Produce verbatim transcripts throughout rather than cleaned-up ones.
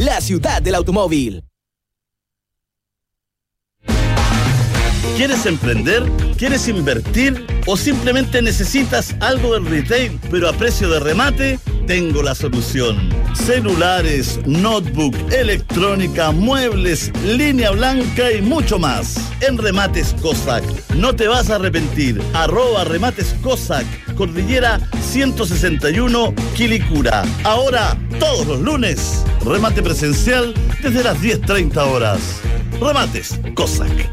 la ciudad del automóvil. ¿Quieres emprender? ¿Quieres invertir? ¿O simplemente necesitas algo del retail, pero a precio de remate? Tengo la solución. Celulares, notebook, electrónica, muebles, línea blanca y mucho más. En Remates Cossack. No te vas a arrepentir. Arroba Remates Cossack. Cordillera ciento sesenta y uno, Quilicura. Ahora, todos los lunes, remate presencial desde las diez treinta horas. Remates Cossack.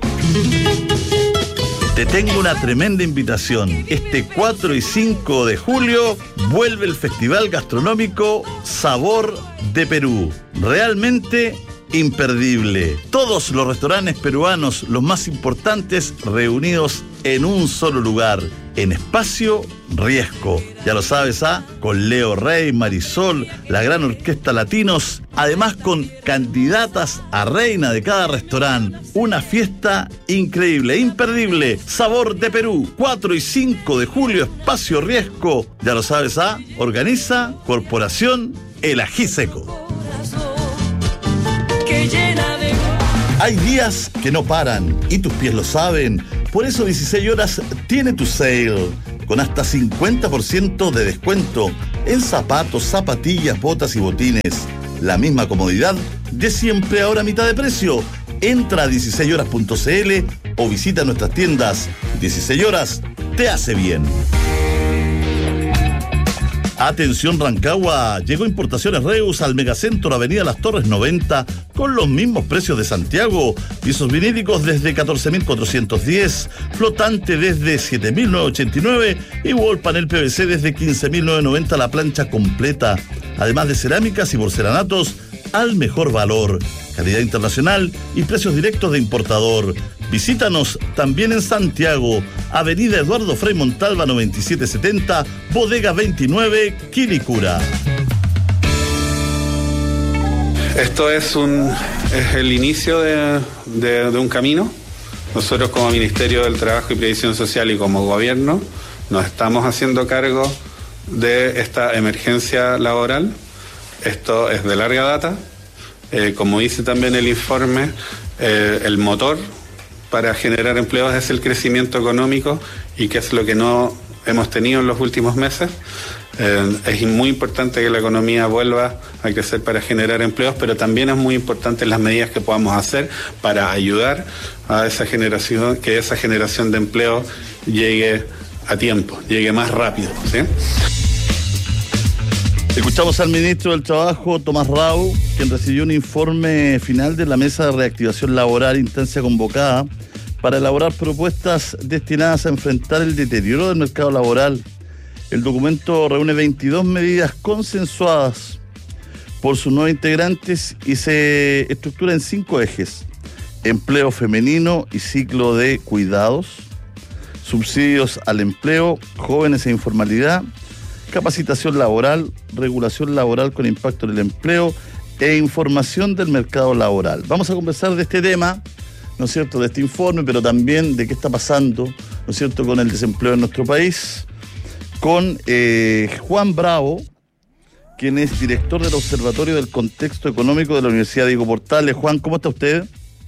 Te tengo una tremenda invitación. Este cuatro y cinco de julio vuelve el Festival Gastronómico Sabor de Perú. Realmente imperdible. Todos los restaurantes peruanos, los más importantes, reunidos en un solo lugar, en Espacio Riesco. Ya lo sabes, ¿ah? Con Leo Rey, Marisol, la gran orquesta Latinos, además con candidatas a reina de cada restaurante. Una fiesta increíble, imperdible. Sabor de Perú, cuatro y cinco de julio, Espacio Riesco. Ya lo sabes, ¿ah? Organiza Corporación El Ají Seco. Hay días que no paran y tus pies lo saben. Por eso dieciséis horas tiene tu sale, con hasta cincuenta por ciento de descuento en zapatos, zapatillas, botas y botines. La misma comodidad de siempre, ahora a mitad de precio. Entra a dieciséis horas punto c l o visita nuestras tiendas. dieciséis horas te hace bien. Atención Rancagua, llegó Importaciones Reus al Megacentro Avenida Las Torres noventa con los mismos precios de Santiago. Pisos vinílicos desde catorce mil cuatrocientos diez, flotante desde siete mil novecientos ochenta y nueve y wall panel P V C desde quince mil novecientos noventa la plancha completa. Además de cerámicas y porcelanatos al mejor valor, calidad internacional y precios directos de importador. Visítanos también en Santiago, Avenida Eduardo Frei Montalva noventa y siete setenta, Bodega veintinueve, Quilicura. Esto es un es el inicio de, de, de un camino. Nosotros como Ministerio del Trabajo y Previsión Social y como gobierno nos estamos haciendo cargo de esta emergencia laboral. Esto es de larga data. Eh, como dice también el informe, eh, el motor para generar empleos es el crecimiento económico, y que es lo que no hemos tenido en los últimos meses. Eh, es muy importante que la economía vuelva a crecer para generar empleos, pero también es muy importante las medidas que podamos hacer para ayudar a esa generación, que esa generación de empleo llegue a tiempo, llegue más rápido, ¿sí? Escuchamos al ministro del Trabajo, Tomás Rau, quien recibió un informe final de la Mesa de Reactivación Laboral, instancia convocada para elaborar propuestas destinadas a enfrentar el deterioro del mercado laboral. El documento reúne veintidós medidas consensuadas por sus nueve integrantes y se estructura en cinco ejes: empleo femenino y ciclo de cuidados, subsidios al empleo, jóvenes e informalidad, capacitación laboral, regulación laboral con impacto en el empleo e información del mercado laboral. Vamos a conversar de este tema, ¿no es cierto?, de este informe, pero también de qué está pasando, ¿no es cierto?, con el desempleo en nuestro país, con eh, Juan Bravo, quien es director del Observatorio del Contexto Económico de la Universidad Diego Portales. Juan, ¿cómo está usted?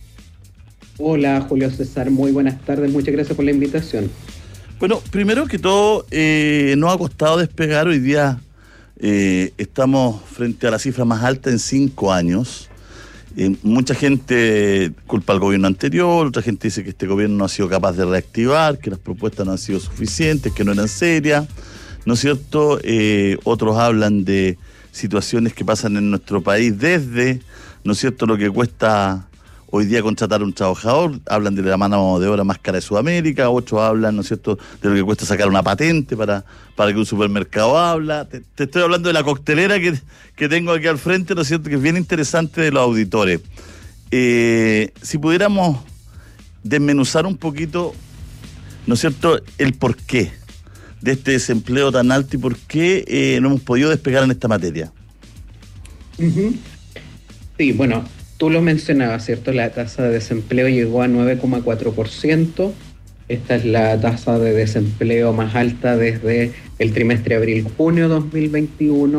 Hola, Julio César, muy buenas tardes, muchas gracias por la invitación. Bueno, primero que todo, eh, nos ha costado despegar. Hoy día eh, estamos frente a la cifra más alta en cinco años. Eh, mucha gente culpa al gobierno anterior, otra gente dice que este gobierno no ha sido capaz de reactivar, que las propuestas no han sido suficientes, que no eran serias, ¿no es cierto? Eh, otros hablan de situaciones que pasan en nuestro país desde, ¿no es cierto?, lo que cuesta hoy día contratar a un trabajador. Hablan de la mano de obra más cara de Sudamérica, otros hablan, ¿no es cierto?, de lo que cuesta sacar una patente para, para que un supermercado habla. Te, te estoy hablando de la coctelera que, que tengo aquí al frente, ¿no es cierto?, que es bien interesante, de los auditores. Eh, si pudiéramos desmenuzar un poquito, ¿no es cierto?, el porqué de este desempleo tan alto y por qué eh, no hemos podido despegar en esta materia. Uh-huh. Sí, bueno, tú lo mencionabas, ¿cierto? La tasa de desempleo llegó a nueve coma cuatro por ciento. Esta es la tasa de desempleo más alta desde el trimestre abril-junio dos mil veintiuno.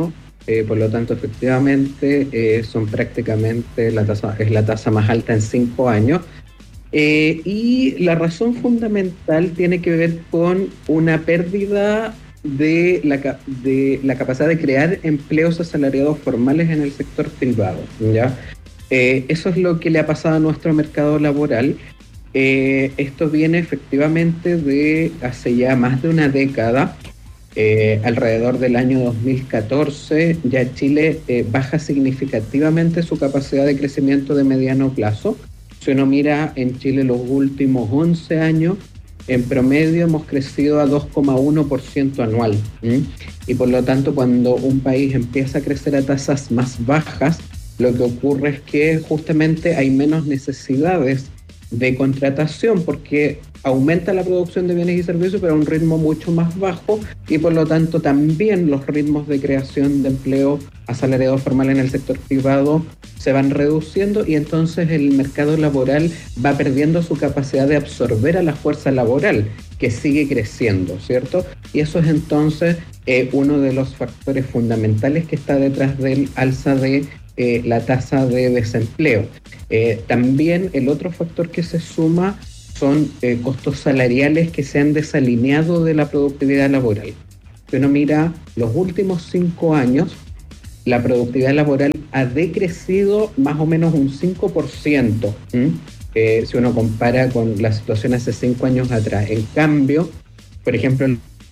eh, por lo tanto, efectivamente, eh, son prácticamente, la tasa, es la tasa más alta en cinco años. Eh, y la razón fundamental tiene que ver con una pérdida de la, de la capacidad de crear empleos asalariados formales en el sector privado, ¿ya? Eh, eso es lo que le ha pasado a nuestro mercado laboral. Eh, esto viene efectivamente de hace ya más de una década. Eh, alrededor del año dos mil catorce ya Chile eh, baja significativamente su capacidad de crecimiento de mediano plazo. Si uno mira en Chile los últimos once años, en promedio hemos crecido a dos coma uno por ciento anual. ¿Mm? Y por lo tanto, cuando un país empieza a crecer a tasas más bajas, lo que ocurre es que justamente hay menos necesidades de contratación, porque aumenta la producción de bienes y servicios, pero a un ritmo mucho más bajo, y por lo tanto también los ritmos de creación de empleo asalariado formal en el sector privado se van reduciendo, y entonces el mercado laboral va perdiendo su capacidad de absorber a la fuerza laboral, que sigue creciendo, ¿cierto? Y eso es entonces eh, uno de los factores fundamentales que está detrás del alza de eh, la tasa de desempleo. Eh, también el otro factor que se suma son eh, costos salariales que se han desalineado de la productividad laboral. Si uno mira los últimos cinco años, la productividad laboral ha decrecido más o menos un cinco por ciento, eh, si uno compara con la situación hace cinco años atrás. En cambio, por ejemplo...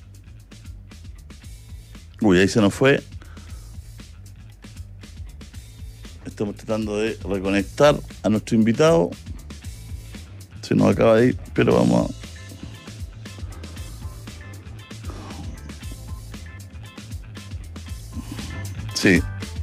Uy, ahí se nos fue. Estamos tratando de reconectar a nuestro invitado. Se nos acaba de ir, pero vamos a... Sí.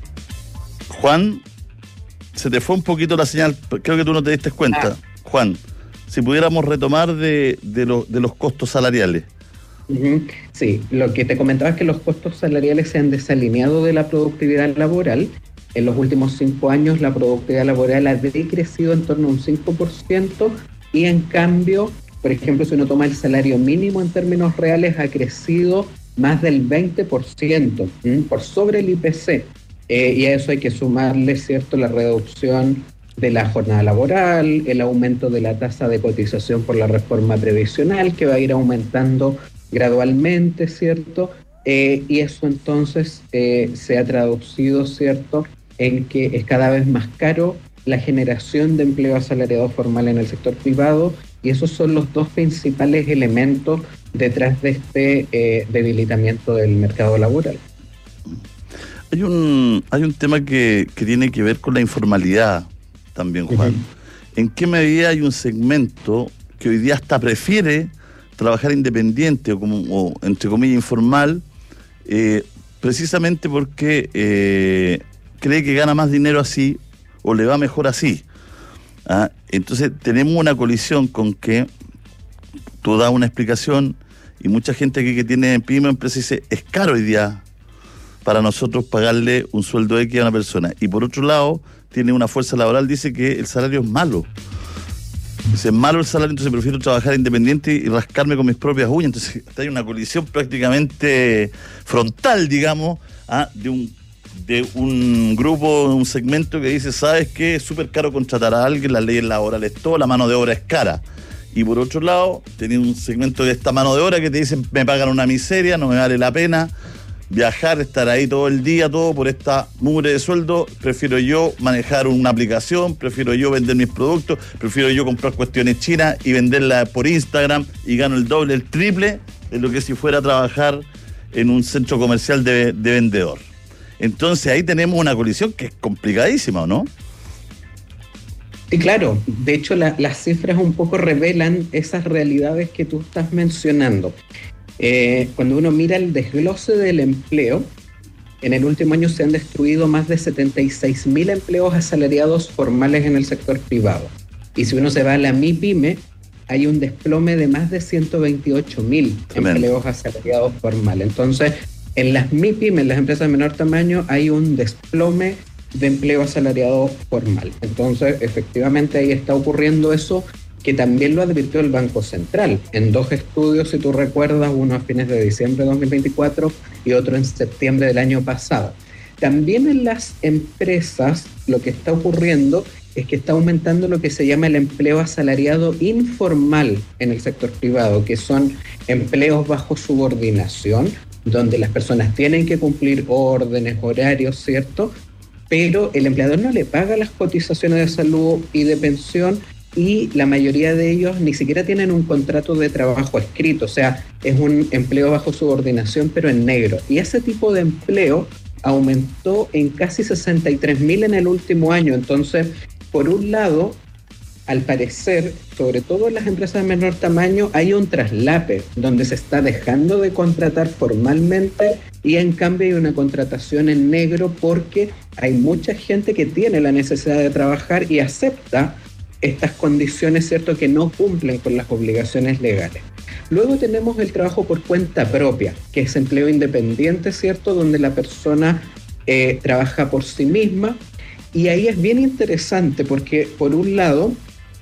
Juan, se te fue un poquito la señal, creo que tú no te diste cuenta. Ah. Juan, si pudiéramos retomar de, de, lo, de los costos salariales. Uh-huh. Sí, lo que te comentaba es que los costos salariales se han desalineado de la productividad laboral. En los últimos cinco años la productividad laboral ha decrecido en torno a un cinco por ciento, y en cambio, por ejemplo, si uno toma el salario mínimo en términos reales, ha crecido más del veinte por ciento, ¿m? por sobre el I P C. Eh, y a eso hay que sumarle, ¿cierto?, la reducción de la jornada laboral, el aumento de la tasa de cotización por la reforma previsional, que va a ir aumentando gradualmente, ¿cierto? Eh, y eso entonces eh, se ha traducido, ¿cierto?, en que es cada vez más caro la generación de empleo asalariado formal en el sector privado, y esos son los dos principales elementos detrás de este eh, debilitamiento del mercado laboral. Hay un, hay un tema que, que tiene que ver con la informalidad también, Juan. Uh-huh. ¿En qué medida hay un segmento que hoy día hasta prefiere trabajar independiente o, como, o entre comillas informal, eh, precisamente porque eh, cree que gana más dinero así o le va mejor así? ¿Ah? Entonces tenemos una colisión con que tú das una explicación y mucha gente aquí que tiene pyme o empresa dice, es caro hoy día para nosotros pagarle un sueldo X a una persona, y por otro lado tiene una fuerza laboral, dice que el salario es malo. Dice, es malo el salario, entonces prefiero trabajar independiente y rascarme con mis propias uñas. Entonces hay una colisión prácticamente frontal, digamos, ¿ah? de un de un grupo, un segmento que dice, ¿sabes qué? Es súper caro contratar a alguien, las leyes laborales, todo, la mano de obra es cara. Y por otro lado, tenés un segmento de esta mano de obra que te dicen, me pagan una miseria, no me vale la pena viajar, estar ahí todo el día, todo por esta mugre de sueldo, prefiero yo manejar una aplicación, prefiero yo vender mis productos, prefiero yo comprar cuestiones chinas y venderlas por Instagram y gano el doble, el triple de lo que si fuera a trabajar en un centro comercial de, de vendedor. Entonces ahí tenemos una colisión que es complicadísima, ¿o no? Sí, claro. De hecho, la, las cifras un poco revelan esas realidades que tú estás mencionando. Eh, cuando uno mira el desglose del empleo, en el último año se han destruido más de setenta y seis mil empleos asalariados formales en el sector privado. Y si uno se va a la MIPYME, hay un desplome de más de ciento veintiocho mil empleos asalariados formales. Entonces, en las MIPYME, en las empresas de menor tamaño, hay un desplome de empleo asalariado formal. Entonces, efectivamente, ahí está ocurriendo eso, que también lo advirtió el Banco Central en dos estudios, si tú recuerdas, uno a fines de diciembre de dos mil veinticuatro y otro en septiembre del año pasado. También en las empresas lo que está ocurriendo es que está aumentando lo que se llama el empleo asalariado informal en el sector privado, que son empleos bajo subordinación, donde las personas tienen que cumplir órdenes, horarios, ¿cierto? Pero el empleador no le paga las cotizaciones de salud y de pensión, y la mayoría de ellos ni siquiera tienen un contrato de trabajo escrito, o sea, es un empleo bajo subordinación, pero en negro. Y ese tipo de empleo aumentó en casi sesenta y tres mil en el último año. Entonces, por un lado, al parecer, sobre todo en las empresas de menor tamaño, hay un traslape donde se está dejando de contratar formalmente y en cambio hay una contratación en negro porque hay mucha gente que tiene la necesidad de trabajar y acepta estas condiciones, ¿cierto?, que no cumplen con las obligaciones legales. Luego tenemos el trabajo por cuenta propia, que es empleo independiente, ¿cierto?, donde la persona eh, trabaja por sí misma. Y ahí es bien interesante porque, por un lado,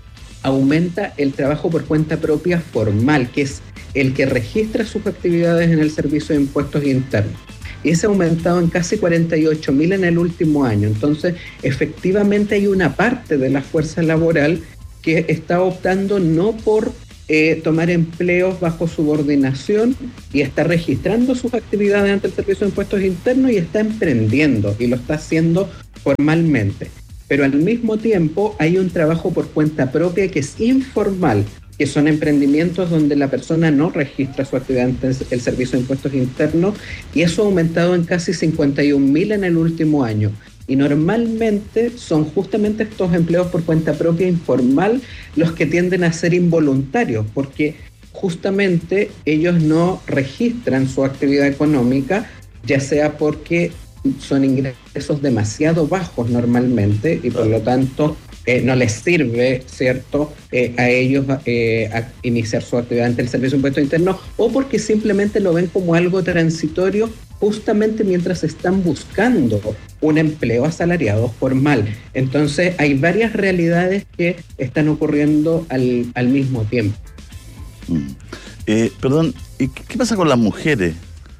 aumenta el trabajo por cuenta propia formal, que es el que registra sus actividades en el Servicio de Impuestos Internos. Y ese ha aumentado en casi cuarenta y ocho mil en el último año. Entonces, efectivamente hay una parte de la fuerza laboral que está optando no por eh, tomar empleos bajo subordinación y está registrando sus actividades ante el Servicio de Impuestos Internos y está emprendiendo y lo está haciendo formalmente. Pero al mismo tiempo hay un trabajo por cuenta propia que es informal, que son emprendimientos donde la persona no registra su actividad ante el Servicio de Impuestos Internos, y eso ha aumentado en casi cincuenta y un mil en el último año. Y normalmente son justamente estos empleos por cuenta propia informal los que tienden a ser involuntarios, porque justamente ellos no registran su actividad económica, ya sea porque son ingresos demasiado bajos normalmente y por lo tanto eh, no les sirve, ¿cierto?, eh, a ellos eh, a iniciar su actividad ante el Servicio de Impuestos Internos, o porque simplemente lo ven como algo transitorio justamente mientras están buscando un empleo asalariado formal. Entonces hay varias realidades que están ocurriendo al, al mismo tiempo. Mm. Eh, perdón, ¿y qué pasa con las mujeres?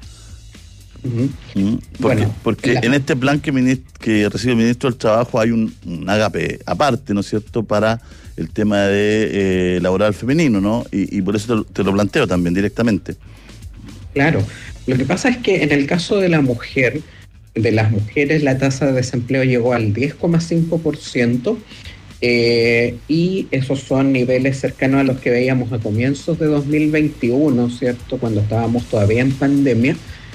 Uh-huh. Mm, porque bueno, porque la... en este plan que, minist- que recibe el ministro del Trabajo hay un, un ágape aparte, ¿no es cierto?, para el tema de eh, laboral femenino, ¿no? Y, y por eso te lo, te lo planteo también directamente. Claro, lo que pasa es que en el caso de la mujer, de las mujeres, la tasa de desempleo llegó al diez coma cinco por ciento, eh, y esos son niveles cercanos a los que veíamos a comienzos de dos mil veintiuno, ¿cierto?, cuando estábamos todavía en pandemia.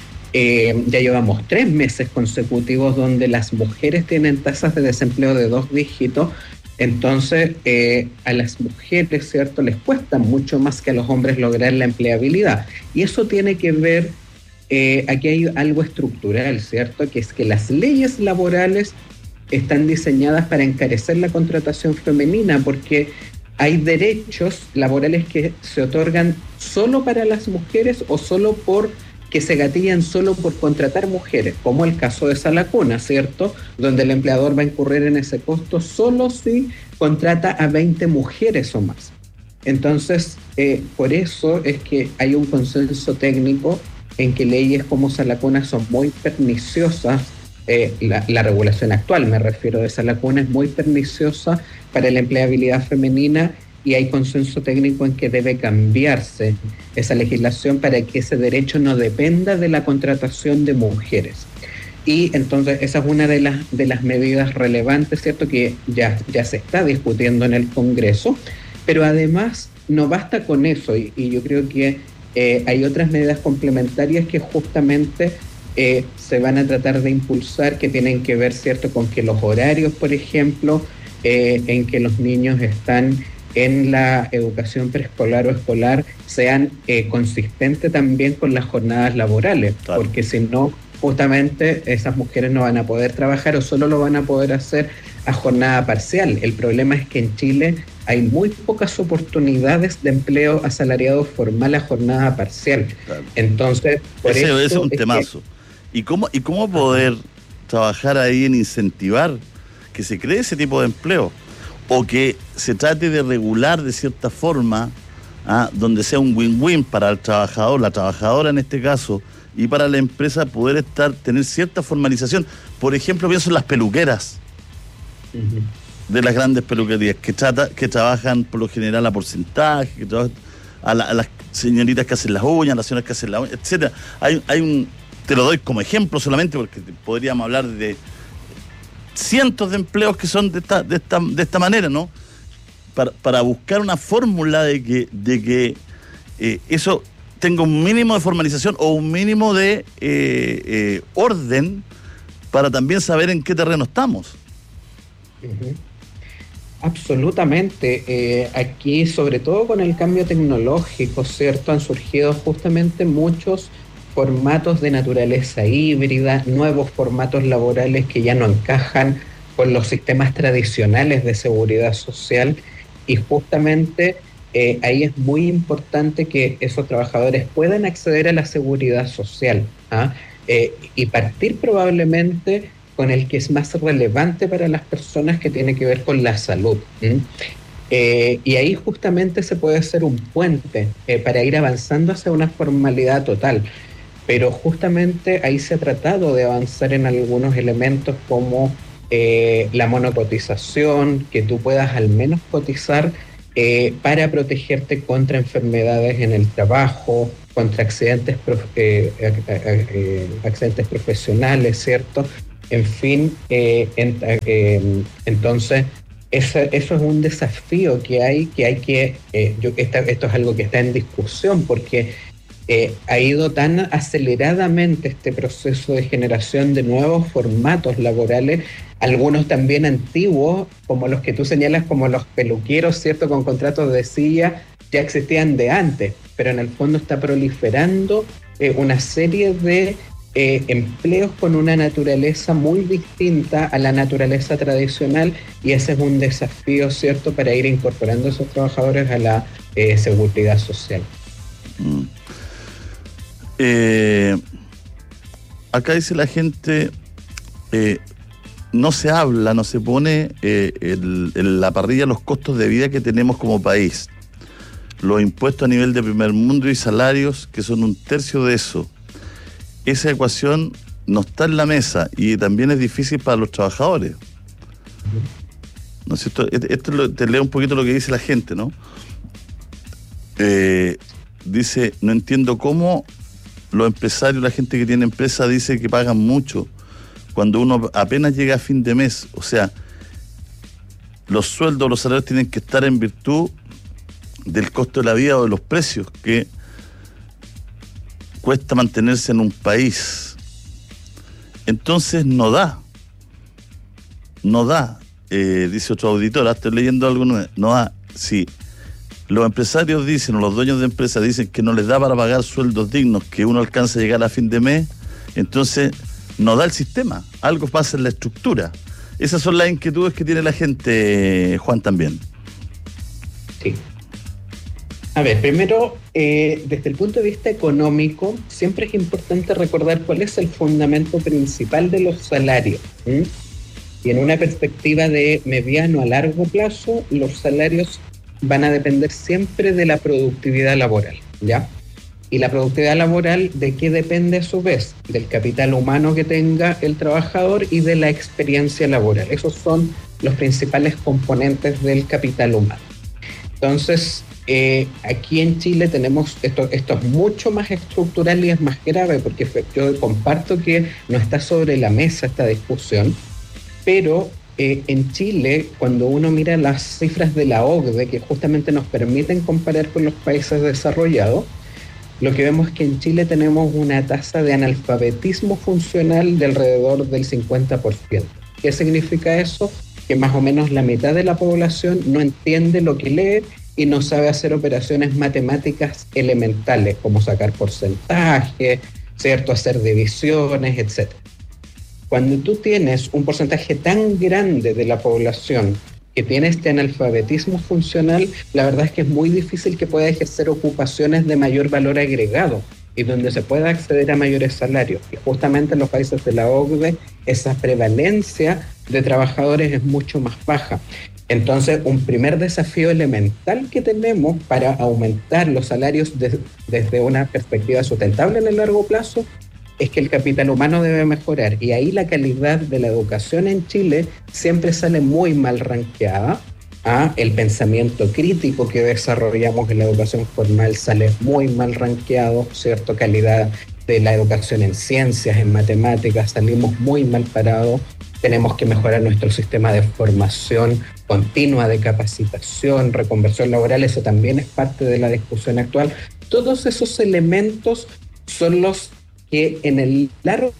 Eh, ya llevamos tres meses consecutivos donde las mujeres tienen tasas de desempleo de dos dígitos. Entonces, eh, a las mujeres, ¿cierto?, les cuesta mucho más que a los hombres lograr la empleabilidad. Y eso tiene que ver, eh, aquí hay algo estructural, ¿cierto?, que es que las leyes laborales están diseñadas para encarecer la contratación femenina, porque hay derechos laborales que se otorgan solo para las mujeres o solo por que se gatillan solo por contratar mujeres, como el caso de Salacuna, ¿cierto?, donde el empleador va a incurrir en ese costo solo si contrata a veinte mujeres o más. Entonces, eh, por eso es que hay un consenso técnico en que leyes como Salacuna son muy perniciosas. Eh, la, la regulación actual, me refiero de Salacuna, es muy perniciosa para la empleabilidad femenina, y hay consenso técnico en que debe cambiarse esa legislación para que ese derecho no dependa de la contratación de mujeres. Y entonces esa es una de las, de las medidas relevantes, ¿cierto?, que ya, ya se está discutiendo en el Congreso, pero además no basta con eso, y, y yo creo que eh, hay otras medidas complementarias que justamente eh, se van a tratar de impulsar, que tienen que ver, ¿cierto?, con que los horarios, por ejemplo, eh, en que los niños están en la educación preescolar o escolar sean eh, consistentes también con las jornadas laborales, claro. Porque si no, justamente esas mujeres no van a poder trabajar o solo lo van a poder hacer a jornada parcial. El problema es que en Chile hay muy pocas oportunidades de empleo asalariado formal a jornada parcial. Claro. Entonces, por ese, eso ese es un es temazo. Que... ¿Y cómo, y cómo poder trabajar ahí en incentivar que se cree ese tipo de empleo? O que se trate de regular de cierta forma, ¿ah?, donde sea un win-win para el trabajador, la trabajadora en este caso, y para la empresa poder estar, tener cierta formalización. Por ejemplo, pienso en las peluqueras, uh-huh. de las grandes peluquerías, que trata, que trabajan por lo general a porcentaje, que trabajan a, la, a las señoritas que hacen las uñas, a las señoras que hacen las uñas, etcétera. Hay, hay un, te lo doy como ejemplo solamente, porque podríamos hablar de cientos de empleos que son de esta, de esta, de esta manera, ¿no? Para, para buscar una fórmula de que, de que eh, eso tenga un mínimo de formalización o un mínimo de eh, eh, orden para también saber en qué terreno estamos. Uh-huh. Absolutamente. Eh, aquí, sobre todo con el cambio tecnológico, ¿cierto? Han surgido justamente muchos formatos de naturaleza híbrida, nuevos formatos laborales que ya no encajan con los sistemas tradicionales de seguridad social, y justamente eh, ahí es muy importante que esos trabajadores puedan acceder a la seguridad social, ¿ah? eh, y partir probablemente con el que es más relevante para las personas, que tiene que ver con la salud. Eh, y ahí justamente se puede hacer un puente eh, para ir avanzando hacia una formalidad total. Pero justamente ahí se ha tratado de avanzar en algunos elementos como eh, la monocotización, que tú puedas al menos cotizar eh, para protegerte contra enfermedades en el trabajo, contra accidentes, prof, eh, eh, eh, accidentes profesionales, ¿cierto? En fin, eh, en, eh, entonces eso, eso es un desafío que hay, que hay que, eh, yo, esta, esto es algo que está en discusión, porque Eh, ha ido tan aceleradamente este proceso de generación de nuevos formatos laborales, algunos también antiguos, como los que tú señalas, como los peluqueros, ¿cierto?, con contratos de silla, ya existían de antes, pero en el fondo está proliferando eh, una serie de eh, empleos con una naturaleza muy distinta a la naturaleza tradicional, y ese es un desafío, ¿cierto?, para ir incorporando a esos trabajadores a la eh, seguridad social. Mm. Eh, acá dice la gente, eh, no se habla, no se pone eh, el, en la parrilla los costos de vida que tenemos como país, los impuestos a nivel de primer mundo y salarios que son un tercio de eso. Esa ecuación no está en la mesa y también es difícil para los trabajadores. ¿No es cierto? Esto lo, te leo un poquito lo que dice la gente, ¿no? Eh, dice, no entiendo cómo los empresarios, la gente que tiene empresa, dice que pagan mucho cuando uno apenas llega a fin de mes. O sea, los sueldos, los salarios tienen que estar en virtud del costo de la vida o de los precios que cuesta mantenerse en un país. Entonces no da. No da, eh, dice otro auditor, estoy leyendo algo nuevo, no da. Si los empresarios dicen, o los dueños de empresas dicen que no les da para pagar sueldos dignos, que uno alcanza a llegar a fin de mes, entonces no da el sistema, algo pasa en la estructura. Esas son las inquietudes que tiene la gente, Juan, también. Sí. A ver, primero, eh, desde el punto de vista económico, siempre es importante recordar cuál es el fundamento principal de los salarios. ¿Mm? Y en una perspectiva de mediano a largo plazo, los salarios van a depender siempre de la productividad laboral, ¿ya? Y la productividad laboral, ¿de qué depende a su vez? Del capital humano que tenga el trabajador y de la experiencia laboral. Esos son los principales componentes del capital humano. Entonces, eh, aquí en Chile tenemos esto, esto es mucho más estructural y es más grave, porque yo comparto que no está sobre la mesa esta discusión, pero Eh, en Chile, cuando uno mira las cifras de la O C D E, que justamente nos permiten comparar con los países desarrollados, lo que vemos es que en Chile tenemos una tasa de analfabetismo funcional de alrededor del cincuenta por ciento. ¿Qué significa eso? Que más o menos la mitad de la población no entiende lo que lee y no sabe hacer operaciones matemáticas elementales, como sacar porcentaje, ¿cierto?, hacer divisiones, etcétera. Cuando tú tienes un porcentaje tan grande de la población que tiene este analfabetismo funcional, la verdad es que es muy difícil que pueda ejercer ocupaciones de mayor valor agregado y donde se pueda acceder a mayores salarios. Y justamente en los países de la O C D E, esa prevalencia de trabajadores es mucho más baja. Entonces, un primer desafío elemental que tenemos para aumentar los salarios de, desde una perspectiva sustentable en el largo plazo es que el capital humano debe mejorar. Y ahí la calidad de la educación en Chile siempre sale muy mal rankeada. ¿Ah? El pensamiento crítico que desarrollamos en la educación formal sale muy mal rankeado, ¿cierto? Calidad de la educación en ciencias, en matemáticas, salimos muy mal parados. Tenemos que mejorar nuestro sistema de formación continua, de capacitación, reconversión laboral, eso también es parte de la discusión actual. Todos esos elementos son los que en el largo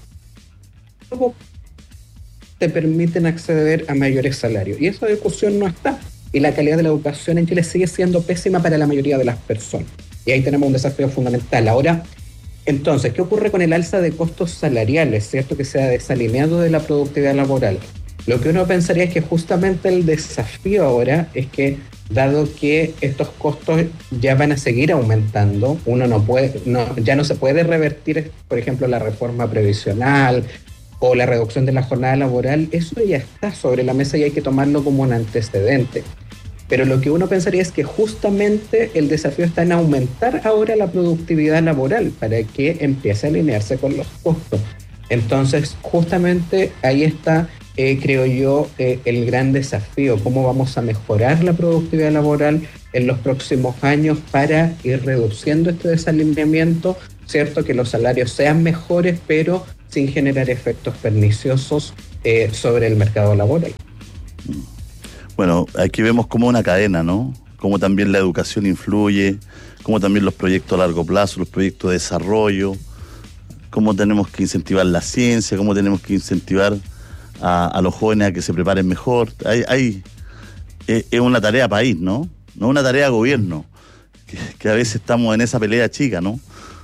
te permiten acceder a mayores salarios. Y esa discusión no está. Y la calidad de la educación en Chile sigue siendo pésima para la mayoría de las personas. Y ahí tenemos un desafío fundamental. Ahora, entonces, ¿qué ocurre con el alza de costos salariales? ¿Cierto? Que se ha desalineado de la productividad laboral. Lo que uno pensaría es que justamente el desafío ahora es que, dado que estos costos ya van a seguir aumentando, uno no puede, no, ya no se puede revertir, por ejemplo, la reforma previsional o la reducción de la jornada laboral, eso ya está sobre la mesa y hay que tomarlo como un antecedente. Pero lo que uno pensaría es que justamente el desafío está en aumentar ahora la productividad laboral para que empiece a alinearse con los costos. Entonces, justamente ahí está, eh, creo yo, eh, el gran desafío, cómo vamos a mejorar la productividad laboral en los próximos años para ir reduciendo este desalineamiento, ¿cierto? Que los salarios sean mejores, pero sin generar efectos perniciosos eh, sobre el mercado laboral. Bueno, aquí vemos como una cadena, ¿no? Cómo también la educación influye, cómo también los proyectos a largo plazo, los proyectos de desarrollo, cómo tenemos que incentivar la ciencia, cómo tenemos que incentivar a, a los jóvenes a que se preparen mejor. Hay, hay, es, es una tarea país, ¿no? No una tarea gobierno, que, que a veces estamos en esa pelea chica, ¿no?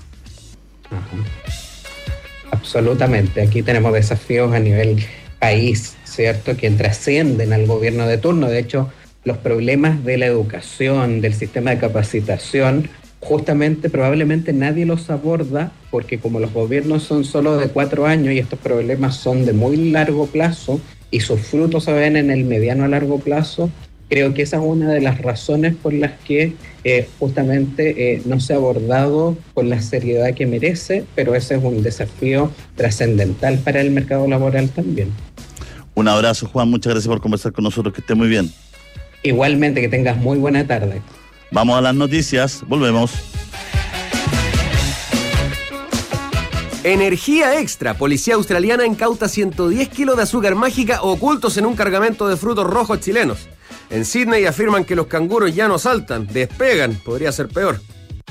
Absolutamente. Aquí tenemos desafíos a nivel país, ¿cierto?, que trascienden al gobierno de turno. De hecho, los problemas de la educación, del sistema de capacitación, justamente probablemente nadie los aborda porque como los gobiernos son solo de cuatro años y estos problemas son de muy largo plazo y sus frutos se ven en el mediano a largo plazo, creo que esa es una de las razones por las que eh, justamente eh, no se ha abordado con la seriedad que merece, pero ese es un desafío trascendental para el mercado laboral también. Un abrazo, Juan, muchas gracias por conversar con nosotros, que esté muy bien. Igualmente, que tengas muy buena tarde. Vamos a las noticias, volvemos. Energía extra. Policía australiana incauta ciento diez kilos de azúcar mágica ocultos en un cargamento de frutos rojos chilenos. En Sydney afirman que los canguros ya no saltan, despegan, podría ser peor.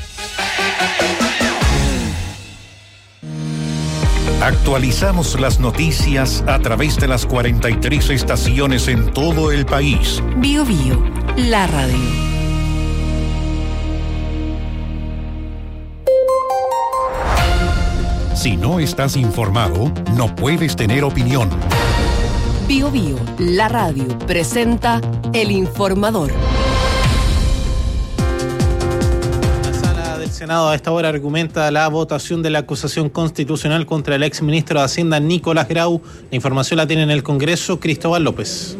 Actualizamos las noticias a través de las cuarenta y tres estaciones en todo el país. Bio Bio, la radio. Si no estás informado, no puedes tener opinión. Bio Bio, la radio, presenta El Informador. El Senado a esta hora argumenta la votación de la acusación constitucional contra el exministro de Hacienda Nicolás Grau. La información la tiene en el Congreso Cristóbal López.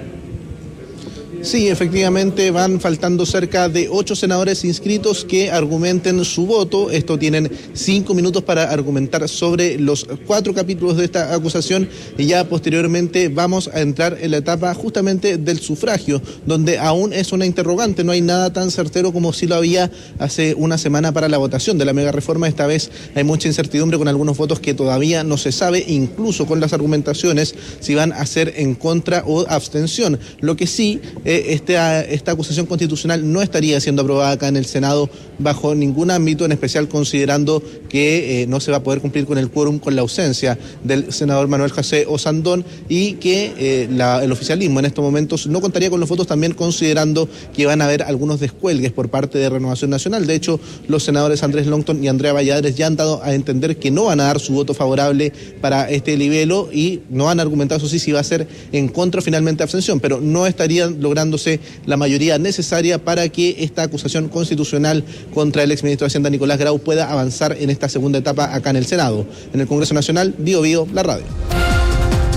Sí, efectivamente van faltando cerca de ocho senadores inscritos que argumenten su voto. Esto tienen cinco minutos para argumentar sobre los cuatro capítulos de esta acusación y ya posteriormente vamos a entrar en la etapa justamente del sufragio, donde aún es una interrogante, no hay nada tan certero como si lo había hace una semana para la votación de la mega reforma. Esta vez hay mucha incertidumbre con algunos votos que todavía no se sabe, incluso con las argumentaciones, si van a ser en contra o abstención. Lo que sí... Eh, Esta, esta acusación constitucional no estaría siendo aprobada acá en el Senado bajo ningún ámbito, en especial considerando que eh, no se va a poder cumplir con el quórum con la ausencia del senador Manuel José Osandón y que eh, la, el oficialismo en estos momentos no contaría con los votos, también considerando que van a haber algunos descuelgues por parte de Renovación Nacional. De hecho, los senadores Andrés Longton y Andrea Valladares ya han dado a entender que no van a dar su voto favorable para este libelo y no han argumentado, eso sí, si va a ser en contra o finalmente abstención, pero no estarían logrando la mayoría necesaria para que esta acusación constitucional contra el exministro de Hacienda Nicolás Grau pueda avanzar en esta segunda etapa acá en el Senado. En el Congreso Nacional, Bio Bio, la radio.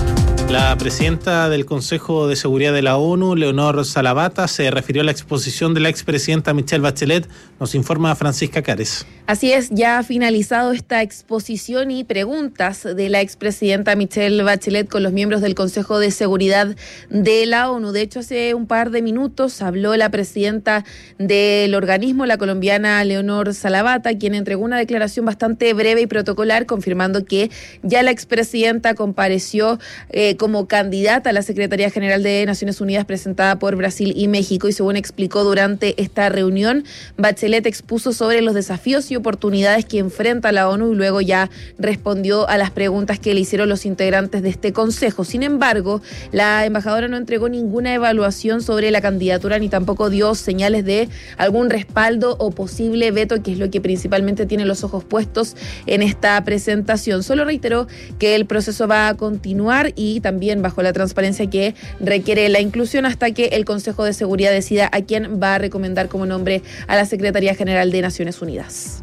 La presidenta del Consejo de Seguridad de la ONU, Leonor Salavata, se refirió a la exposición de la expresidenta Michelle Bachelet. Nos informa Francisca Cares. Así es, ya ha finalizado esta exposición y preguntas de la expresidenta Michelle Bachelet con los miembros del Consejo de Seguridad de la ONU. De hecho, hace un par de minutos habló la presidenta del organismo, la colombiana Leonor Salavata, quien entregó una declaración bastante breve y protocolar, confirmando que ya la expresidenta compareció eh, como candidata a la Secretaría General de Naciones Unidas presentada por Brasil y México, y según explicó durante esta reunión, Bachelet expuso sobre los desafíos y oportunidades que enfrenta la ONU y luego ya respondió a las preguntas que le hicieron los integrantes de este consejo. Sin embargo, la embajadora no entregó ninguna evaluación sobre la candidatura ni tampoco dio señales de algún respaldo o posible veto, que es lo que principalmente tiene los ojos puestos en esta presentación. Solo reiteró que el proceso va a continuar y también bajo la transparencia que requiere la inclusión hasta que el Consejo de Seguridad decida a quién va a recomendar como nombre a la Secretaría General de Naciones Unidas.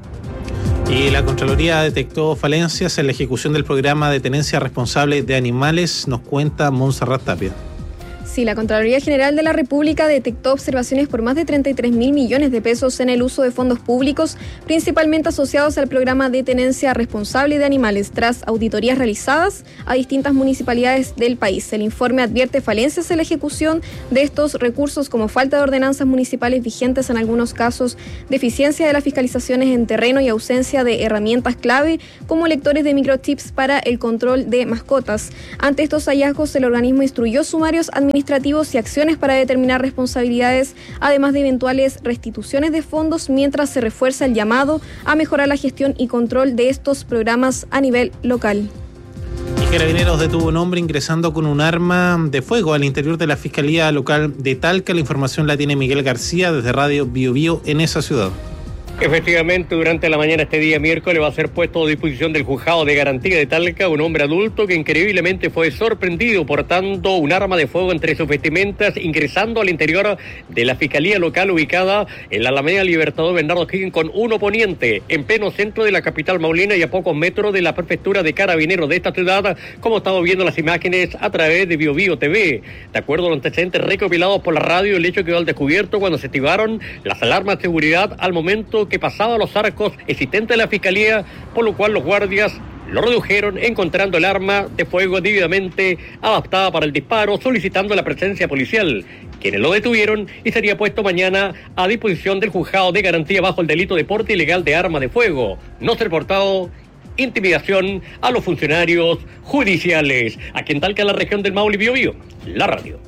Y la Contraloría detectó falencias en la ejecución del programa de tenencia responsable de animales, nos cuenta Montserrat Tapia. Sí, la Contraloría General de la República detectó observaciones por más de treinta y tres mil millones de pesos en el uso de fondos públicos, principalmente asociados al programa de tenencia responsable de animales, tras auditorías realizadas a distintas municipalidades del país. El informe advierte falencias en la ejecución de estos recursos, como falta de ordenanzas municipales vigentes en algunos casos, deficiencia de las fiscalizaciones en terreno y ausencia de herramientas clave como lectores de microchips para el control de mascotas. Ante estos hallazgos, el organismo instruyó sumarios administrativos y acciones para determinar responsabilidades, además de eventuales restituciones de fondos, mientras se refuerza el llamado a mejorar la gestión y control de estos programas a nivel local. Y Carabineros detuvo a un hombre ingresando con un arma de fuego al interior de la Fiscalía Local de Talca. La información la tiene Miguel García desde Radio Bio Bio en esa ciudad. Efectivamente, durante la mañana este día miércoles va a ser puesto a disposición del Juzgado de Garantía de Talca un hombre adulto que increíblemente fue sorprendido portando un arma de fuego entre sus vestimentas, ingresando al interior de la Fiscalía Local ubicada en la Alameda Libertador Bernardo Higgins con un oponiente en pleno centro de la capital maulina y a pocos metros de la prefectura de Carabineros de esta ciudad, como estamos viendo las imágenes a través de Bio Bio T V. De acuerdo a los antecedentes recopilados por la radio, el hecho quedó al descubierto cuando se activaron las alarmas de seguridad al momento que pasaba los arcos existentes de la Fiscalía, por lo cual los guardias lo redujeron encontrando el arma de fuego debidamente adaptada para el disparo, solicitando la presencia policial, quienes lo detuvieron y sería puesto mañana a disposición del Juzgado de Garantía bajo el delito de porte ilegal de arma de fuego. No ser portado intimidación a los funcionarios judiciales. Aquí en Talca, la región del Maule, Bio Bio, la radio.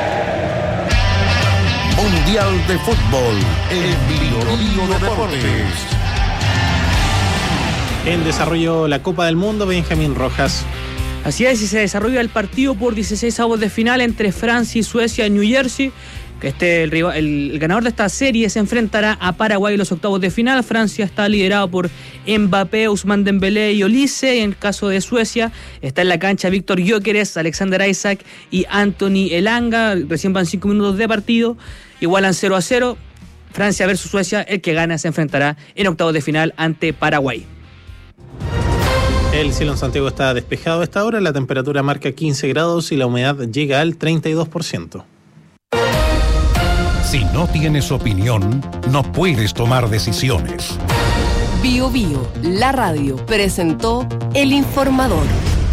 Mundial de Fútbol en Bio Bio Deportes. En desarrollo la Copa del Mundo, Benjamín Rojas. Así es, y se desarrolla el partido por dieciséis avos de final entre Francia y Suecia en New Jersey. Este, el, el, el ganador de esta serie se enfrentará a Paraguay en los octavos de final. Francia está liderado por Mbappé, Ousmane Dembélé y Olise. Y en el caso de Suecia está en la cancha Víctor Gyökeres, Alexander Isak y Anthony Elanga. Recién van cinco minutos de partido. Igualan cero a cero. Francia versus Suecia. El que gana se enfrentará en octavos de final ante Paraguay. El cielo en Santiago está despejado a esta hora. La temperatura marca quince grados y la humedad llega al treinta y dos por ciento. Si no tienes opinión, no puedes tomar decisiones. Bio Bio, la radio, presentó El Informador.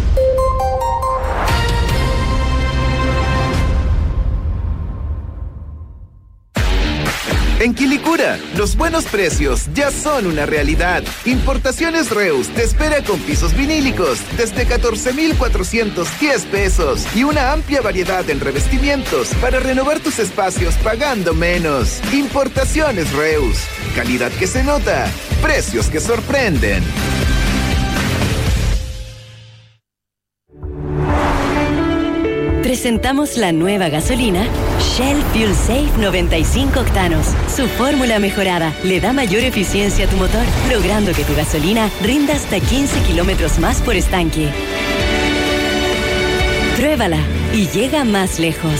En Quilicura, los buenos precios ya son una realidad. Importaciones Reus te espera con pisos vinílicos desde catorce mil cuatrocientos diez pesos y una amplia variedad en revestimientos para renovar tus espacios pagando menos. Importaciones Reus, calidad que se nota, precios que sorprenden. Presentamos la nueva gasolina Shell Fuel Safe noventa y cinco octanos. Su fórmula mejorada le da mayor eficiencia a tu motor, logrando que tu gasolina rinda hasta quince kilómetros más por estanque. Pruébala y llega más lejos.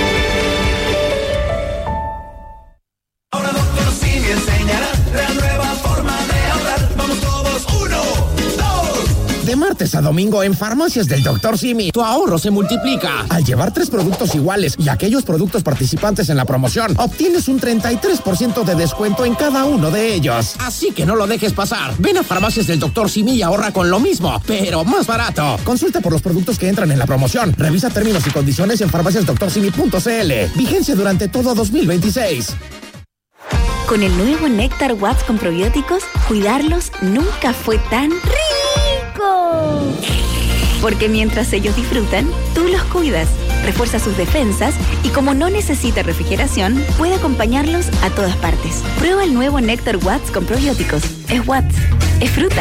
Ahora Doctor Simi enseñará la nueva forma de ahorrar. Vamos todos, uno, dos. De martes a domingo en Farmacias del doctor Simi, tu ahorro se multiplica. Al llevar tres productos iguales y aquellos productos participantes en la promoción, obtienes un treinta y tres por ciento de descuento en cada uno de ellos. Así que no lo dejes pasar. Ven a Farmacias del doctor Simi y ahorra con lo mismo, pero más barato. Consulta por los productos que entran en la promoción. Revisa términos y condiciones en farmacias doctor simi punto c l. Vigencia durante todo dos mil veintiséis. Con el nuevo Néctar Watts con probióticos, cuidarlos nunca fue tan rico. Porque mientras ellos disfrutan, tú los cuidas, refuerza sus defensas y como no necesita refrigeración, puede acompañarlos a todas partes. Prueba el nuevo Néctar Watts con probióticos. Es Watts, es fruta.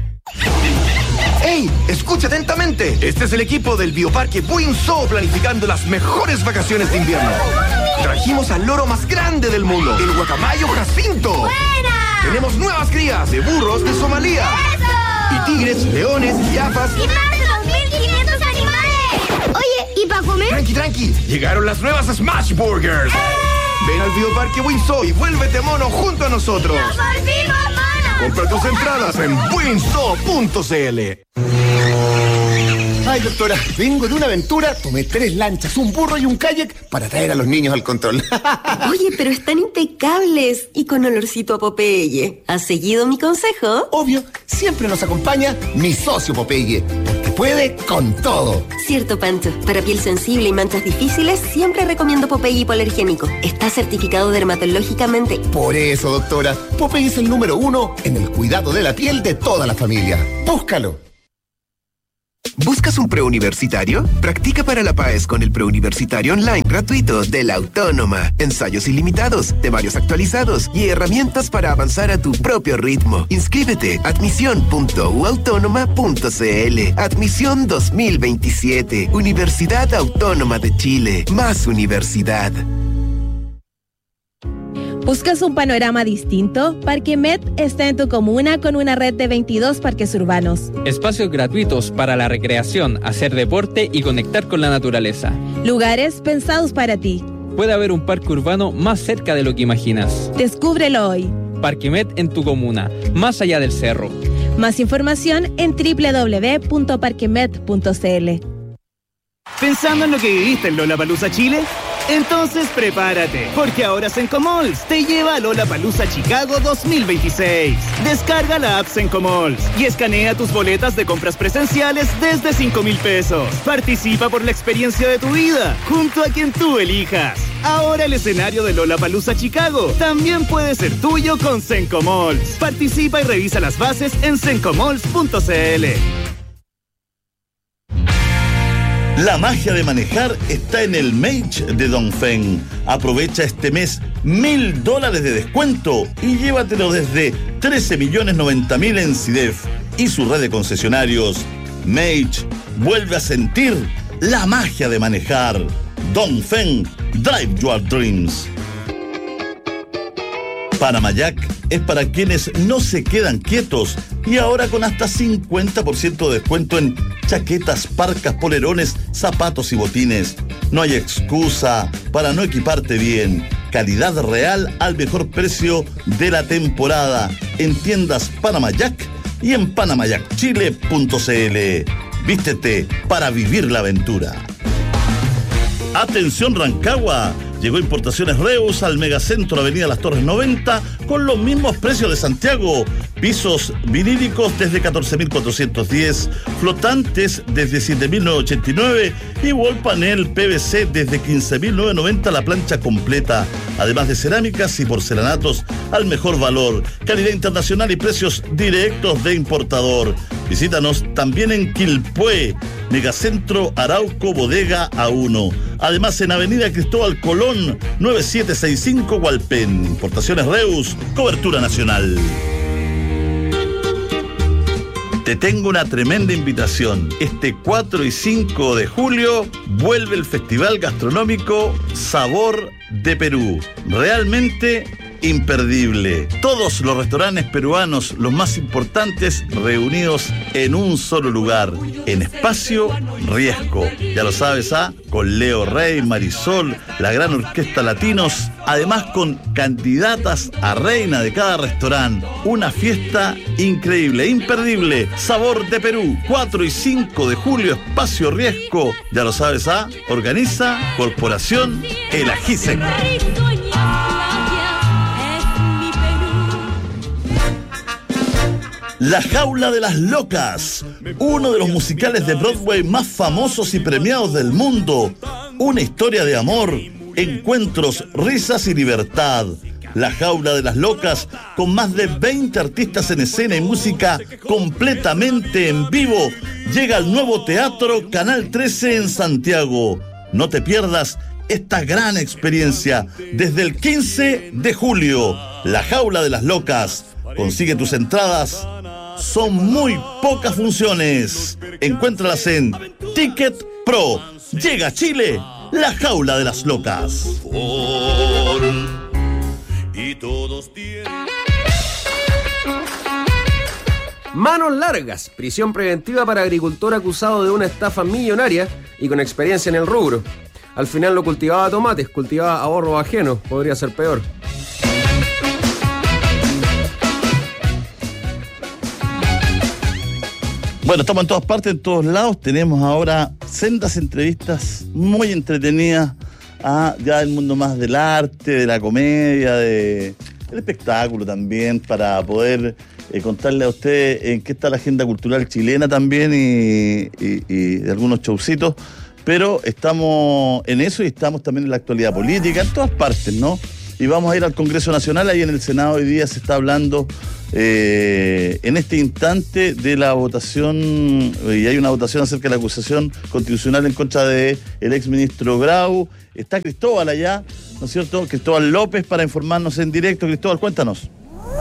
¡Ey! Escucha atentamente. Este es el equipo del Bioparque Buin Zoo planificando las mejores vacaciones de invierno. Trajimos al loro más grande del mundo, el guacamayo Jacinto. ¡Buena! Tenemos nuevas crías de burros de Somalia. ¡Eso! Y tigres, leones, jirafas. ¡Y más de dos mil quinientos animales! Oye, ¿y para comer? Tranqui, tranqui. Llegaron las nuevas Smash Burgers. ¡Eh! Ven al Bioparque Buin Zoo y vuélvete mono junto a nosotros. ¡Nos volvimos monos! Compra tus entradas en buin zoo punto c l. Ay, doctora, vengo de una aventura, tomé tres lanchas, un burro y un kayak para traer a los niños al control. Oye, pero están impecables y con olorcito a Popeye. ¿Has seguido mi consejo? Obvio, siempre nos acompaña mi socio Popeye, porque puede con todo. Cierto, Pancho. Para piel sensible y manchas difíciles, siempre recomiendo Popeye hipoalergénico. Está certificado dermatológicamente. Por eso, doctora, Popeye es el número uno en el cuidado de la piel de toda la familia. Búscalo. ¿Buscas un preuniversitario? Practica para la PAES con el preuniversitario online gratuito de la Autónoma. Ensayos ilimitados, temarios actualizados y herramientas para avanzar a tu propio ritmo. Inscríbete. admisión punto u autónoma punto c l. Admisión dos mil veintisiete. Universidad Autónoma de Chile. Más universidad. ¿Buscas un panorama distinto? Parque Met está en tu comuna con una red de veintidós parques urbanos. Espacios gratuitos para la recreación, hacer deporte y conectar con la naturaleza. Lugares pensados para ti. Puede haber un parque urbano más cerca de lo que imaginas. Descúbrelo hoy. Parque Met en tu comuna, más allá del cerro. Más información en doble u doble u doble u punto parquemet punto c l. ¿Pensando en lo que viviste en Lollapalooza Chile? Entonces prepárate, porque ahora Sencomalls te lleva a Lollapalooza Chicago dos mil veintiséis. Descarga la app Sencomalls y escanea tus boletas de compras presenciales desde cinco mil pesos. Participa por la experiencia de tu vida, junto a quien tú elijas. Ahora el escenario de Lollapalooza Chicago también puede ser tuyo con Sencomalls. Participa y revisa las bases en sencomalls punto c l. La magia de manejar está en el Mage de Dongfeng. Aprovecha este mes mil dólares de descuento y llévatelo desde trece millones noventa mil en C I D E F y su red de concesionarios. Mage vuelve a sentir la magia de manejar. Dongfeng, drive your dreams. Panamayac es para quienes no se quedan quietos y ahora con hasta cincuenta por ciento de descuento en chaquetas, parcas, polerones, zapatos y botines. No hay excusa para no equiparte bien. Calidad real al mejor precio de la temporada en tiendas Panamayac y en panamayac chile punto c l. Vístete para vivir la aventura. Atención Rancagua. Llegó Importaciones Reus al Megacentro Avenida Las Torres noventa con los mismos precios de Santiago. Pisos vinílicos desde catorce mil cuatrocientos diez, flotantes desde siete mil novecientos ochenta y nueve y wall panel P V C desde quince mil novecientos noventa la plancha completa. Además de cerámicas y porcelanatos al mejor valor, calidad internacional y precios directos de importador. Visítanos también en Quilpué, Megacentro Arauco Bodega A uno. Además en Avenida Cristóbal Colón, nueve siete seis cinco Hualpén. Importaciones Reus, cobertura nacional. Te tengo una tremenda invitación. Este cuatro y cinco de julio vuelve el Festival Gastronómico Sabor de Perú. Realmente imperdible. Todos los restaurantes peruanos, los más importantes, reunidos en un solo lugar, en Espacio Riesco. Ya lo sabes, ¿ah? Con Leo Rey, Marisol, la gran orquesta Latinos, además con candidatas a reina de cada restaurante. Una fiesta increíble, imperdible. Sabor de Perú, cuatro y cinco de julio, Espacio Riesco. Ya lo sabes, ¿ah? Organiza Corporación El Ajísec. La Jaula de las Locas, uno de los musicales de Broadway más famosos y premiados del mundo. Una historia de amor, encuentros, risas y libertad. La Jaula de las Locas, con más de veinte artistas en escena y música completamente en vivo, llega al nuevo Teatro Canal trece en Santiago. No te pierdas esta gran experiencia desde el quince de julio. La Jaula de las Locas. Consigue tus entradas. Son muy pocas funciones. Encuéntralas en Ticket Pro. Llega a Chile La Jaula de las Locas. Y todos tienen... Manos largas, prisión preventiva para agricultor acusado de una estafa millonaria y con experiencia en el rubro. Al final no cultivaba tomates, cultivaba ahorros ajenos, podría ser peor. Bueno, estamos en todas partes, en todos lados. Tenemos ahora sendas entrevistas muy entretenidas a ya el mundo más del arte, de la comedia, de, del espectáculo también, para poder eh, contarle a ustedes en qué está la agenda cultural chilena también y, y, y de algunos showcitos. Pero estamos en eso y estamos también en la actualidad política, en todas partes, ¿no? Y vamos a ir al Congreso Nacional. Ahí en el Senado hoy día se está hablando eh, en este instante de la votación, y hay una votación acerca de la acusación constitucional en contra del exministro Grau. Está Cristóbal allá, ¿no es cierto? Cristóbal López para informarnos en directo. Cristóbal, cuéntanos.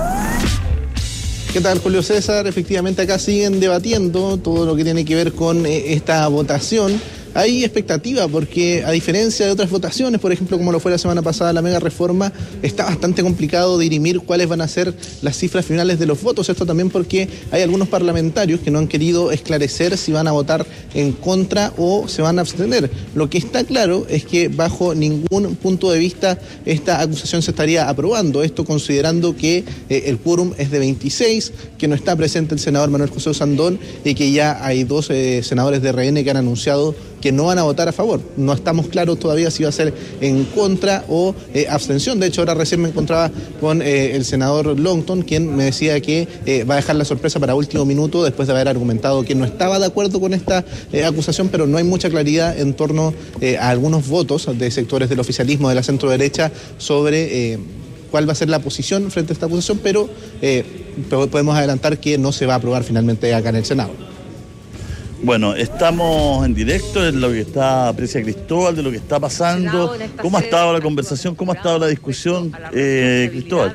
¿Qué tal, Julio César? Efectivamente, acá siguen debatiendo todo lo que tiene que ver con eh, esta votación. Hay expectativa porque, a diferencia de otras votaciones, por ejemplo, como lo fue la semana pasada la mega reforma, está bastante complicado dirimir cuáles van a ser las cifras finales de los votos. Esto también porque hay algunos parlamentarios que no han querido esclarecer si van a votar en contra o se van a abstener. Lo que está claro es que bajo ningún punto de vista esta acusación se estaría aprobando. Esto considerando que eh, el quórum es de veintiséis, que no está presente el senador Manuel José Sandón y que ya hay dos eh, senadores de R N que han anunciado que no van a votar a favor. No estamos claros todavía si va a ser en contra o eh, abstención. De hecho, ahora recién me encontraba con eh, el senador Longton, quien me decía que eh, va a dejar la sorpresa para último minuto después de haber argumentado que no estaba de acuerdo con esta eh, acusación, pero no hay mucha claridad en torno eh, a algunos votos de sectores del oficialismo, de la centro derecha, sobre eh, cuál va a ser la posición frente a esta acusación, pero eh, podemos adelantar que no se va a aprobar finalmente acá en el Senado. Bueno, estamos en directo en lo que está aprecia Cristóbal, de lo que está pasando. ¿Cómo ha estado la conversación? ¿Cómo ha estado la discusión, eh, Cristóbal?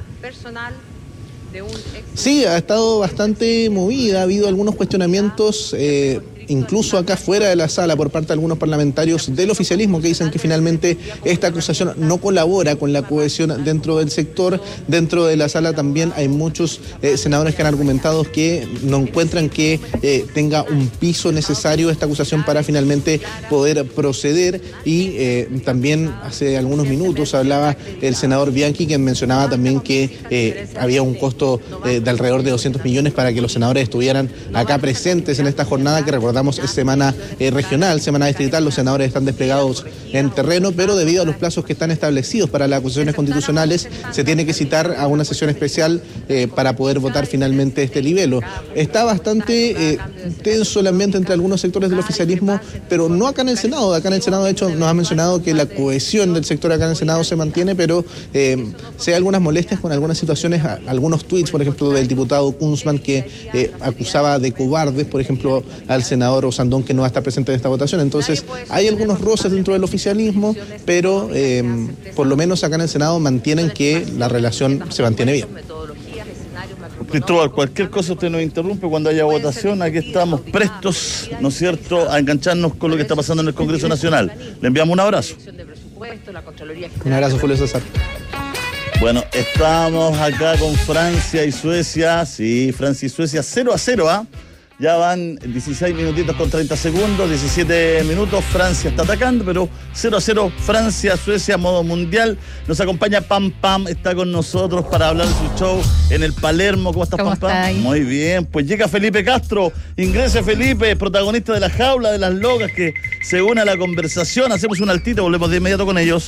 Sí, ha estado bastante movida, ha habido algunos cuestionamientos, eh, incluso acá fuera de la sala por parte de algunos parlamentarios del oficialismo que dicen que finalmente esta acusación no colabora con la cohesión dentro del sector. Dentro de la sala también hay muchos eh, senadores que han argumentado que no encuentran que eh, tenga un piso necesario esta acusación para finalmente poder proceder, y eh, también hace algunos minutos hablaba el senador Bianchi, quien mencionaba también que eh, había un costo eh, de alrededor de doscientos millones para que los senadores estuvieran acá presentes en esta jornada que recordamos es semana eh, regional, semana distrital. Los senadores están desplegados en terreno, pero debido a los plazos que están establecidos para las acusaciones constitucionales, se tiene que citar a una sesión especial eh, para poder votar finalmente este libelo. Está bastante eh, tenso el ambiente entre algunos sectores del oficialismo, pero no acá en el Senado. Acá en el Senado, de hecho, nos ha mencionado que la cohesión del sector acá en el Senado se mantiene, pero eh, se hay algunas molestias con algunas situaciones, algunos tweets, por ejemplo, del diputado Kunzman, que eh, acusaba de cobardes, por ejemplo, al senador Osandón, que no va a estar presente en esta votación. Entonces, hay algunos roces dentro del oficialismo, pero eh, por lo menos acá en el Senado mantienen que la relación se mantiene bien. Cristóbal, cualquier cosa usted nos interrumpe cuando haya votación. Aquí estamos prestos, ¿no es cierto?, a engancharnos con lo que está pasando en el Congreso Nacional. Le enviamos un abrazo. Un abrazo, Julio César. Bueno, estamos acá con Francia y Suecia. Sí, Francia y Suecia cero a cero, ¿ah? ¿eh? Ya van dieciséis minutitos con treinta segundos, diecisiete minutos. Francia está atacando, pero cero a cero Francia, Suecia, modo mundial. Nos acompaña Pam Pam, está con nosotros para hablar de su show en el Palermo. ¿Cómo estás, Pam Pam? Muy bien, pues llega Felipe Castro. Ingrese Felipe, protagonista de La Jaula de las Locas, que se une a la conversación. Hacemos un altito, volvemos de inmediato con ellos.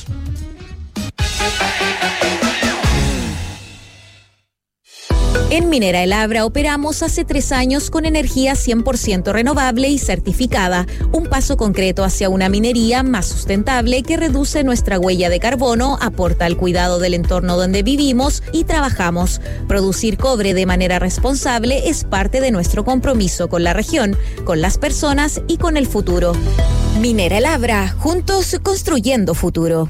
En Minera El Abra operamos hace tres años con energía cien por ciento renovable y certificada, un paso concreto hacia una minería más sustentable que reduce nuestra huella de carbono, aporta al cuidado del entorno donde vivimos y trabajamos. Producir cobre de manera responsable es parte de nuestro compromiso con la región, con las personas y con el futuro. Minera El Abra, juntos construyendo futuro.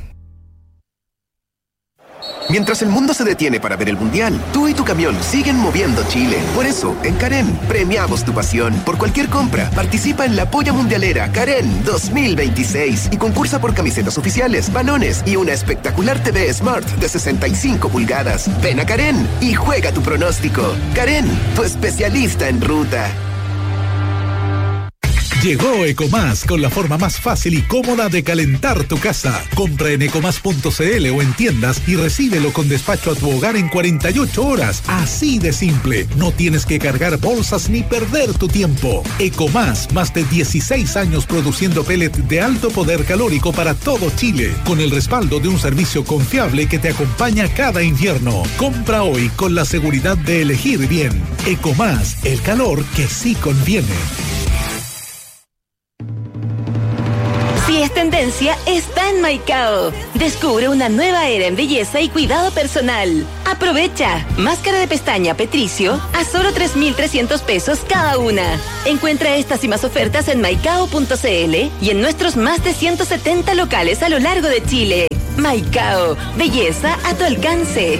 Mientras el mundo se detiene para ver el Mundial, tú y tu camión siguen moviendo Chile. Por eso, en Karen, premiamos tu pasión. Por cualquier compra, participa en la Polla Mundialera Karen dos mil veintiséis y concursa por camisetas oficiales, balones y una espectacular T V Smart de sesenta y cinco pulgadas. Ven a Karen y juega tu pronóstico. Karen, tu especialista en ruta. Llegó Ecomás con la forma más fácil y cómoda de calentar tu casa. Compra en ecomás punto cl o en tiendas y recíbelo con despacho a tu hogar en cuarenta y ocho horas. Así de simple. No tienes que cargar bolsas ni perder tu tiempo. Ecomás, más de dieciséis años produciendo pellet de alto poder calórico para todo Chile, con el respaldo de un servicio confiable que te acompaña cada invierno. Compra hoy con la seguridad de elegir bien. Ecomás, el calor que sí conviene. Si es tendencia, está en Maicao. Descubre una nueva era en belleza y cuidado personal. Aprovecha. Máscara de pestaña Petricio a solo tres mil trescientos pesos cada una. Encuentra estas y más ofertas en maicao punto cl y en nuestros más de ciento setenta locales a lo largo de Chile. Maicao. Belleza a tu alcance.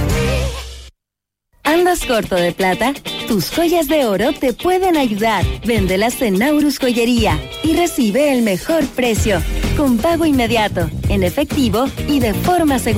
¿Andas corto de plata? Tus joyas de oro te pueden ayudar. Véndelas en Naurus Joyería y recibe el mejor precio, con pago inmediato, en efectivo y de forma segura.